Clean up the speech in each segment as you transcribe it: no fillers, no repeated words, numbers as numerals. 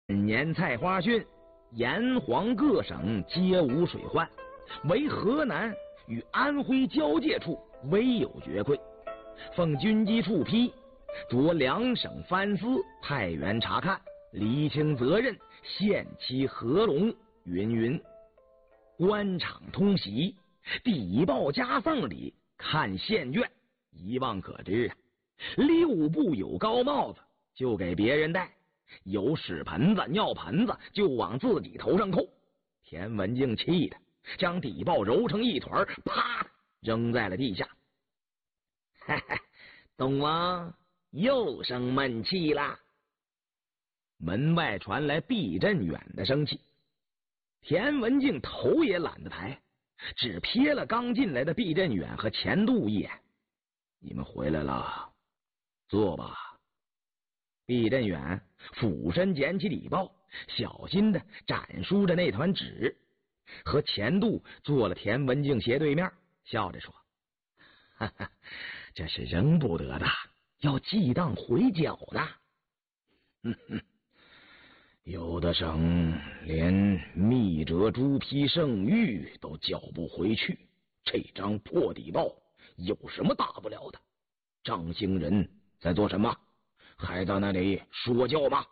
年菜花汛，炎黄各省皆无水患，唯河南与安徽交界处微有决溃。奉军机处批，着两省藩司派员查看，厘清责任，限期合龙。云。官场通习，邸报夹缝里看县卷，一望可知啊。6部有高帽子就给别人戴，有屎盆子、尿盆子就往自己头上扣。田文镜气的将邸报揉成一团，啪扔在了地下。哈哈，东王又生闷气啦！门外传来毕振远的生气。田文镜头也懒得抬，只瞥了刚进来的毕振远和钱度一眼。你们回来了，坐吧。毕振远俯身捡起礼报，小心的展书着那团纸，和钱度坐了田文镜斜对面，笑着说：哈哈，这是扔不得的，要记当回缴的。哼哼，有的省连密折朱批圣谕都缴不回去，这张破底报有什么大不了的？张兴仁在做什么？还在那里说教吗？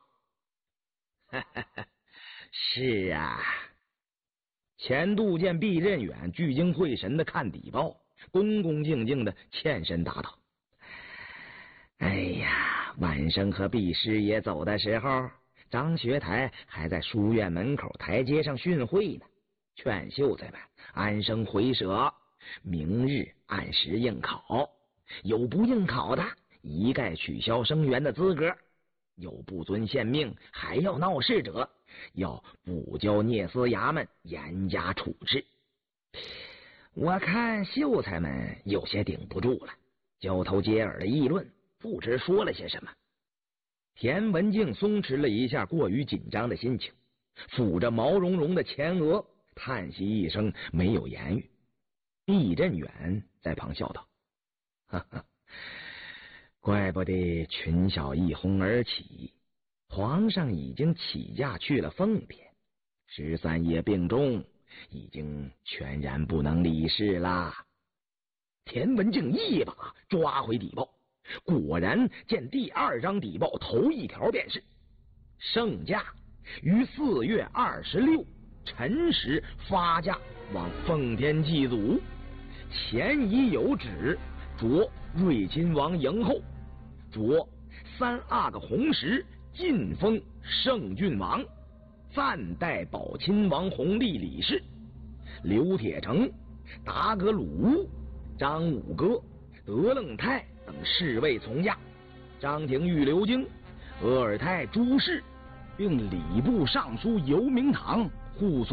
是啊。钱度见毕振远聚精会神的看底报，恭恭敬敬的欠身答道：哎呀，晚生和毕师爷走的时候，张学台还在书院门口台阶上训会呢，劝秀才们安生回舍，明日按时应考，有不应考的一概取消生员的资格，有不遵宪命还要闹事者，要补交聂司衙门严加处置。我看秀才们有些顶不住了，交头接耳的议论，不知说了些什么。田文镜松弛了一下过于紧张的心情，抚着毛茸茸的前额，叹息一声，没有言语。毕振远在旁笑道：哈哈，怪不得群小一哄而起，皇上已经起驾去了奉天，13夜病重，已经全然不能理事啦。田文镜一把抓回底报，果然见第2张底报头一条便是：圣驾于4月26辰时发驾往奉天祭祖，前已有旨着睿亲王迎后，着3阿哥红石晋封圣郡王，暂代保亲王弘历理事。刘铁成、达格鲁、张武哥、德楞泰等侍卫从驾，张廷玉、刘京、鄂尔泰、朱氏，并礼部尚书游明堂护送